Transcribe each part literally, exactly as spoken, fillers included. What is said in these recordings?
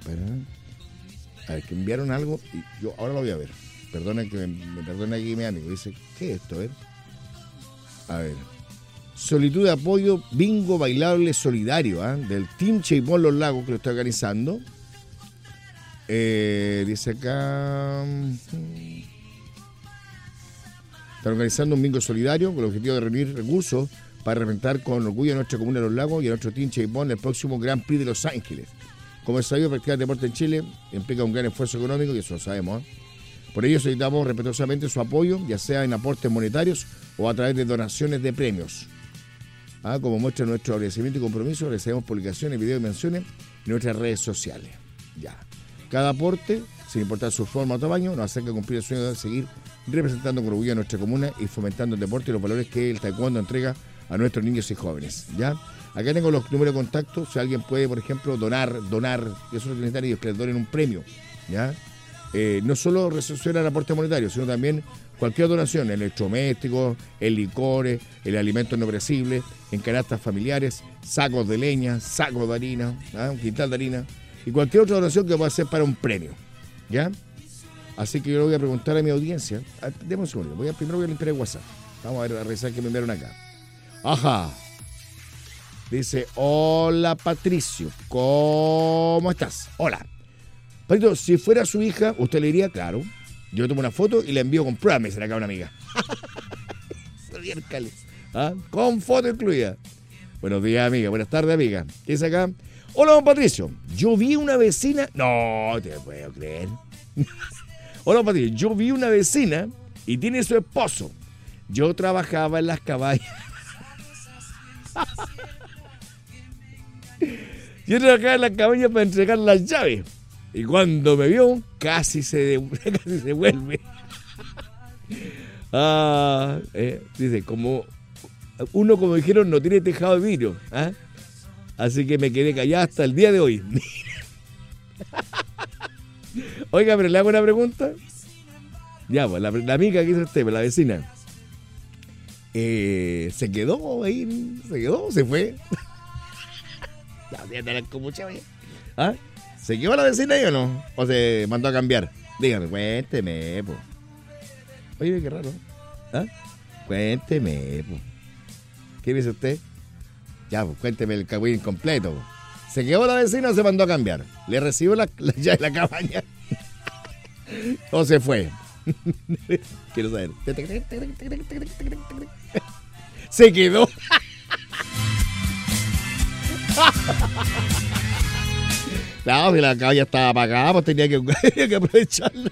espera. A ver, que enviaron algo y yo ahora lo voy a ver. Perdona que me, me perdona aquí mi amigo. Dice, ¿qué es esto? A ver. A ver. Solitud de apoyo, bingo bailable solidario, ¿eh? Del Team Cheipón Los Lagos, que lo está organizando. Eh, dice acá. Están organizando un bingo solidario con el objetivo de reunir recursos para representar con orgullo a nuestra comuna de Los Lagos y a nuestro Team Cheipón el próximo Gran Prix de Los Ángeles. Como es sabido, practicar deporte en Chile implica un gran esfuerzo económico, y eso lo sabemos, ¿eh? Por ello solicitamos respetuosamente su apoyo, ya sea en aportes monetarios o a través de donaciones de premios. ¿Ah? Como muestra nuestro agradecimiento y compromiso, realizaremos publicaciones, videos y menciones en nuestras redes sociales. Ya. Cada aporte, sin importar su forma o tamaño, nos acerca a cumplir el sueño de seguir representando con orgullo a nuestra comuna y fomentando el deporte y los valores que el taekwondo entrega a nuestros niños y jóvenes. ¿Ya? Acá tengo los números de contacto, si alguien puede, por ejemplo, donar, donar, eso es lo que necesitan ellos, que les donen un premio, ¿ya? Eh, no solo recepcionar aportes monetarios, sino también cualquier donación, electrodomésticos, en licores, en alimentos no perecibles, en canastas familiares, sacos de leña, sacos de harina, ¿ah? Un quintal de harina, y cualquier otra donación que pueda ser para un premio, ¿ya? Así que yo le voy a preguntar a mi audiencia, ah, déme un segundo, voy a, primero voy a limpiar el WhatsApp, vamos a, ver, a revisar que me enviaron acá. Ajá. Dice, hola Patricio, ¿cómo estás? Hola. Patricio, si fuera su hija, ¿usted le diría? Claro. Yo tomo una foto y la envío con pruebas, me dice acá una amiga. ¿Ah? Con foto incluida. Buenos días, amiga. Buenas tardes, amiga. ¿Qué dice acá? Hola, don Patricio. Yo vi una vecina... No, te puedo creer. Hola, don Patricio. Yo vi una vecina y tiene su esposo. Yo trabajaba en las cabañas. Yo trabajaba en las cabañas para entregar las llaves. Y cuando me vio, casi se, de, casi se vuelve. Ah, eh, dice, como uno, como dijeron, no tiene tejado de vidrio. ¿Ah? Así que me quedé callada hasta el día de hoy. Oiga, pero le hago una pregunta. Ya, pues, la, la amiga que hizo usted, la vecina. Eh, ¿Se quedó ahí? ¿Se quedó? ¿Se fue? ¿Ah? ¿Se quedó la vecina ahí o no? ¿O se mandó a cambiar? Dígame, cuénteme, po. Oye, qué raro. ¿Ah? Cuénteme, po. ¿Qué dice usted? Ya, pues cuénteme el cagüín completo, po. ¿Se quedó la vecina o se mandó a cambiar? ¿Le recibió la, la llave de la cabaña? ¿O se fue? Quiero saber. Se quedó. Claro, si la cabaña estaba apagada, pues tenía que, tenía que aprovecharla.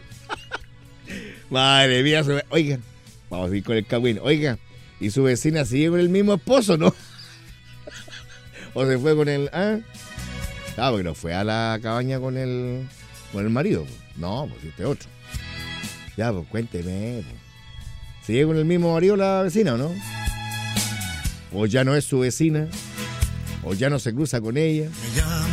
Madre mía, su... oiga, vamos a ir con el cagüín. Oiga, ¿y su vecina sigue con el mismo esposo, no? ¿O se fue con el... ah? Ah, porque no fue a la cabaña con el con el marido. No, pues este otro. Ya, pues cuénteme. Pues. ¿Sigue con el mismo marido la vecina o no? ¿O ya no es su vecina? ¿O ya no se cruza con ella?